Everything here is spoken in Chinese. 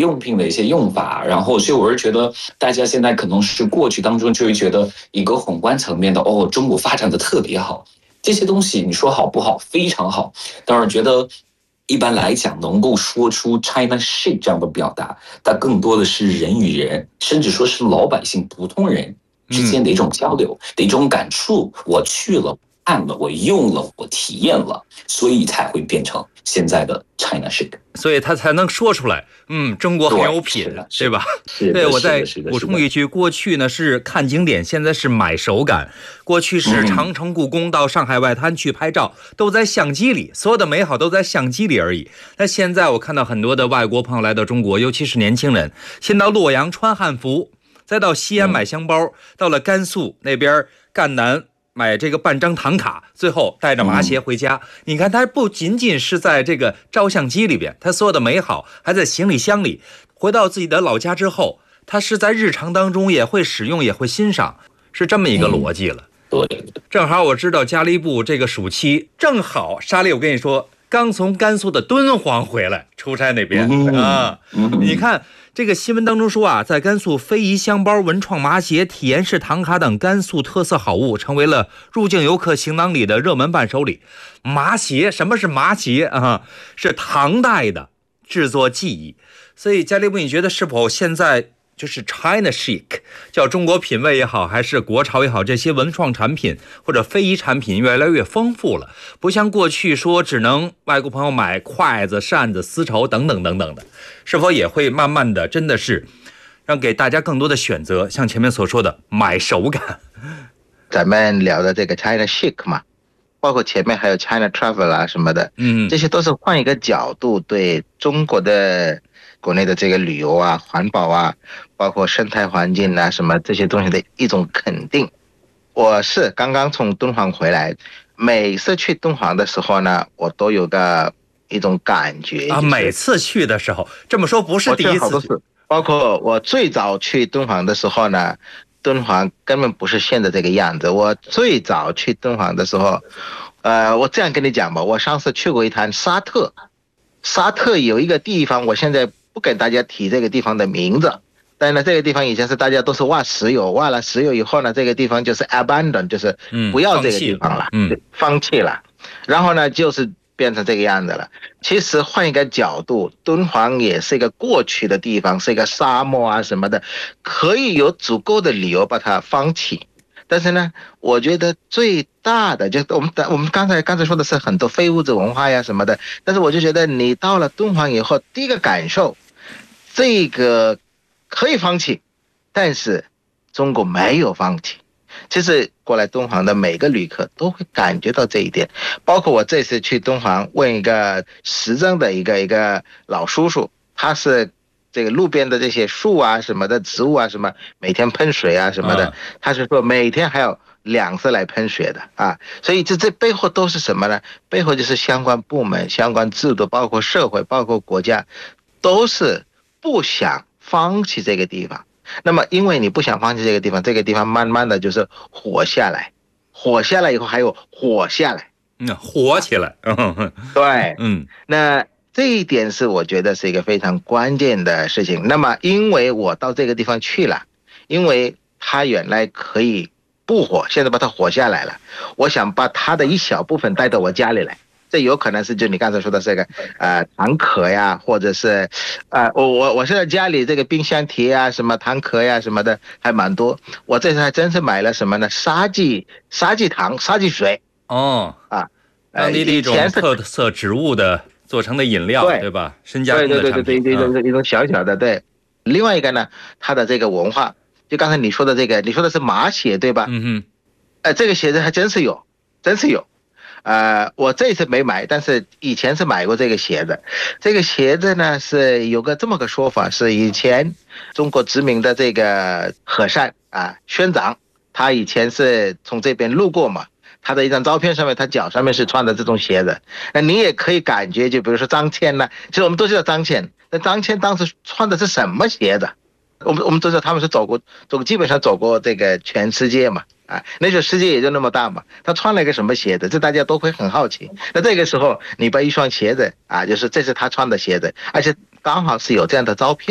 用品的一些用法，然后所以我是觉得大家现在可能是过去当中就会觉得一个宏观层面的中国发展的特别好，这些东西你说好不好？非常好，但是觉得一般来讲能够说出 China Shake 这样的表达，它更多的是人与人，甚至说是老百姓普通人之间的一种交流的一种感触。我去了看了，我用了，我体验了，所以才会变成现在的 China Shake， 所以他才能说出来，中国很有品，对吧？对，我再补充一句，过去呢是看景点，现在是买手感。过去是长城、故宫到上海外滩去拍照，都在相机里，所有的美好都在相机里而已。那现在我看到很多的外国朋友来到中国，尤其是年轻人，先到洛阳穿汉服，再到西安买香包，到了甘肃那边赣南买这个半张唐卡，最后带着麻鞋回家。你看，它不仅仅是在这个照相机里边，它所有的美好还在行李箱里。回到自己的老家之后，它是在日常当中也会使用，也会欣赏，是这么一个逻辑了。正好我知道嘉利布这个暑期，正好莎莉，我跟你说，刚从甘肃的敦煌回来，出差那边你看。这个新闻当中说啊，在甘肃非遗香包、文创麻鞋、体验式唐卡等甘肃特色好物，成为了入境游客行囊里的热门伴手礼。麻鞋，什么是麻鞋啊？是唐代的制作技艺。所以嘉利布，你觉得是否现在就是 China Chic， 叫中国品味也好，还是国潮也好，这些文创产品或者非遗产品越来越丰富了，不像过去说只能外国朋友买筷子、扇子、丝绸等等等等的，是否也会慢慢的真的是让给大家更多的选择，像前面所说的买手感。 咱们聊的这个 China Chic 嘛，包括前面还有 China Travel 啊什么的，这些都是换一个角度对中国的国内的这个旅游啊、环保啊，包括生态环境啊什么这些东西的一种肯定。我是刚刚从敦煌回来，每次去敦煌的时候呢，我都有一种感觉啊，每次去的时候，这么说不是第一次去， 包括我最早去敦煌的时候呢，敦煌根本不是现在这个样子。我最早去敦煌的时候，我这样跟你讲吧，我上次去过一趟沙特，沙特有一个地方，我现在不跟大家提这个地方的名字，但是呢，这个地方以前是大家都是挖石油，挖了石油以后呢，这个地方就是 abandon， 就是不要这个地方了，放弃了，然后呢，就是变成这个样子了。其实换一个角度，敦煌也是一个过去的地方，是一个沙漠啊什么的，可以有足够的理由把它放弃。但是呢，我觉得最大的就是我们刚才说的是很多非物质文化呀什么的，但是我就觉得你到了敦煌以后，第一个感受，这个可以放弃，但是中国没有放弃。其实过来敦煌的每个旅客都会感觉到这一点，包括我这次去敦煌问一个时政的一个老叔叔，他是这个路边的这些树啊什么的植物啊什么每天喷水啊什么的，他是说每天还有2次来喷水的啊，所以这背后都是什么呢？背后就是相关部门、相关制度，包括社会、包括国家，都是不想放弃这个地方。那么因为你不想放弃这个地方，这个地方慢慢的就是活下来，活下来以后还有活下来， 活起来。 对，那这一点是我觉得是一个非常关键的事情。那么因为我到这个地方去了，因为它原来可以不活，现在把它活下来了，我想把它的一小部分带到我家里来。这有可能是就你刚才说的这个糖壳呀，或者是我现在家里这个冰箱贴啊，什么糖壳呀什么的还蛮多。我这次还真是买了什么呢？沙棘糖、沙棘水当地的一种特色植物的做成的饮料，对吧？深加工的产品， 对，一种小小的对。另外一个呢，它的这个文化，就刚才你说的这个，你说的是麻鞋对吧？这个鞋子还真是有。我这一次没买，但是以前是买过这个鞋子。这个鞋子呢是有这么个说法，是以前中国殖民的这个和善宣长，他以前是从这边路过嘛，他的一张照片上面，他脚上面是穿的这种鞋子。那你也可以感觉，就比如说张骞呢，其实我们都知道张骞，那张骞当时穿的是什么鞋子？我们都知道他们是基本上走过这个全世界嘛。那时候世界也就那么大嘛，他穿了一个什么鞋子，这大家都会很好奇。那这个时候你把一双鞋子就是这是他穿的鞋子，而且刚好是有这样的照片。